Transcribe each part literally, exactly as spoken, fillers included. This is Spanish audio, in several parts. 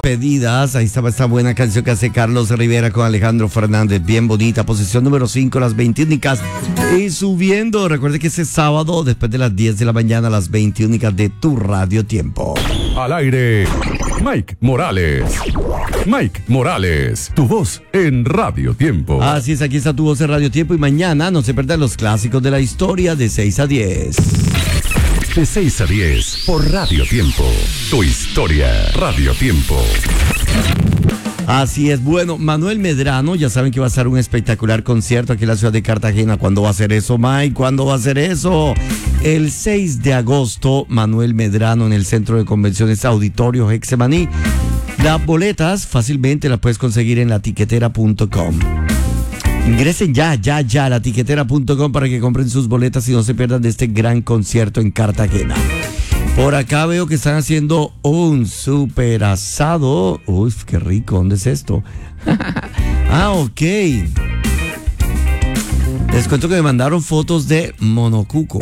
Pedidas, ahí estaba esta buena canción que hace Carlos Rivera con Alejandro Fernández, bien bonita, posición número cinco, las veinte únicas y subiendo. Recuerde que ese sábado, después de las diez de la mañana, las veinte únicas de tu Radio Tiempo. Al aire, Mike Morales. Mike Morales, tu voz en Radio Tiempo. Así es, aquí está tu voz en Radio Tiempo y mañana no se pierdan los clásicos de la historia de seis a diez. De seis a diez por Radio Tiempo. Tu historia, Radio Tiempo. Así es, bueno, Manuel Medrano, ya saben que va a estar un espectacular concierto aquí en la ciudad de Cartagena. ¿Cuándo va a ser eso, Mike? ¿Cuándo va a ser eso? El seis de agosto, Manuel Medrano en el Centro de Convenciones Auditorio Hexemaní. Las boletas fácilmente las puedes conseguir en la tiquetera punto com. Ingresen ya, ya, ya a la tiquetera punto com para que compren sus boletas y no se pierdan de este gran concierto en Cartagena. Por acá veo que están haciendo un super asado. Uy, qué rico, ¿dónde es esto? Ah, ok. Les cuento que me mandaron fotos de monocuco.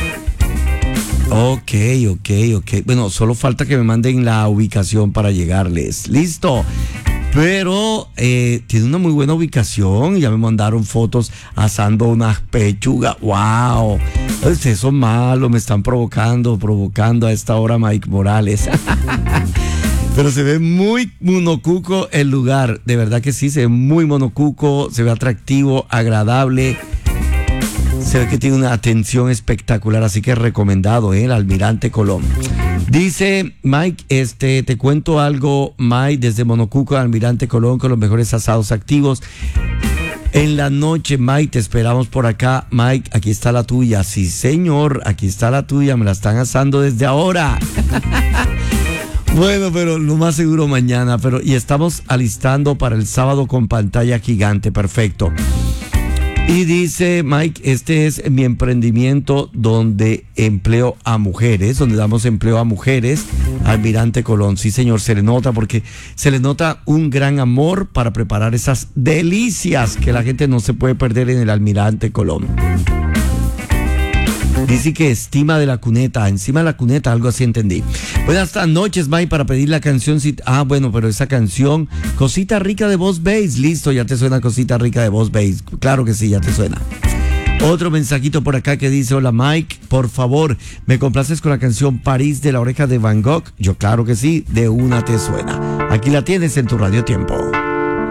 Ok, ok, ok. Bueno, solo falta que me manden la ubicación para llegarles. Listo. Pero eh, tiene una muy buena ubicación. Ya me mandaron fotos asando unas pechugas. ¡Wow! Ustedes son malos, me están provocando, provocando a esta hora Mike Morales. Pero se ve muy monocuco el lugar. De verdad que sí, se ve muy monocuco, se ve atractivo, agradable. Se ve que tiene una atención espectacular, así que recomendado, ¿eh? El Almirante Colón. Dice Mike, este, te cuento algo, Mike, desde Monocuco, Almirante Colón, con los mejores asados activos. En la noche, Mike, te esperamos por acá. Mike, aquí está la tuya. Sí, señor, aquí está la tuya. Me la están asando desde ahora. Bueno, pero lo más seguro mañana. Pero y estamos alistando para el sábado con pantalla gigante. Perfecto. Y dice Mike, este es mi emprendimiento donde empleo a mujeres, donde damos empleo a mujeres, Almirante Colón. Sí, señor, se le nota porque se le nota un gran amor para preparar esas delicias que la gente no se puede perder en el Almirante Colón. Dice que estima de la cuneta, encima de la cuneta, algo así entendí. Buenas noches, Mike, para pedir la canción. Ah, bueno, pero esa canción, Cosita Rica de Boss Bass, listo, ya te suena Cosita Rica de Boss Bass. Claro que sí, ya te suena. Otro mensajito por acá que dice, hola Mike, por favor, ¿me complaces con la canción París de la Oreja de Van Gogh? Yo claro que sí, de una te suena. Aquí la tienes en tu Radio Tiempo.